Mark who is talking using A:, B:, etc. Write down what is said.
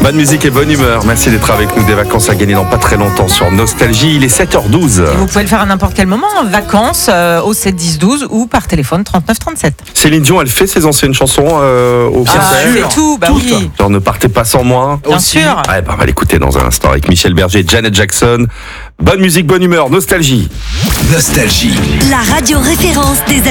A: Bonne musique et bonne humeur. Merci d'être avec nous. Des vacances à gagner dans pas très longtemps sur Nostalgie. Il est 7h12.
B: Vous pouvez le faire à n'importe quel moment, en vacances, au 7 10 12 ou par téléphone 39 37.
A: Céline Dion, elle fait ses anciennes chansons au concert.
B: C'est tout, bah
A: Toutes.
B: oui.
A: Genre, ne partez pas sans moi.
B: Bien sûr.
A: Ouais, bah, on va l'écouter dans un instant avec Michel Berger et Janet Jackson. Bonne musique, bonne humeur. Nostalgie.
C: Nostalgie.
D: La radio référence des